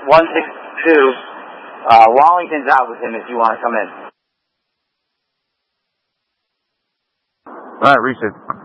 162. Wallington's out with him if you want to come in. All right, reset.